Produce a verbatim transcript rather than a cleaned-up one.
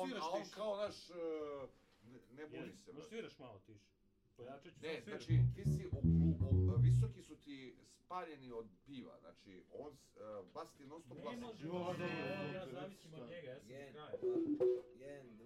sviraš a on tiše. kao naš, uh, ne, ne buni se. Možeš sviraš malo tiše. Pojačat ću, Ne, sam sviraš. znači, ti si, o, o, visoki su ti spaljeni od piva, znači, on, uh, bas ti non stop glasa. Ne može, Jo, dobro, ja dobro, zavisim od šta? njega, ja sam do Jedan, kraja. dva, jedan,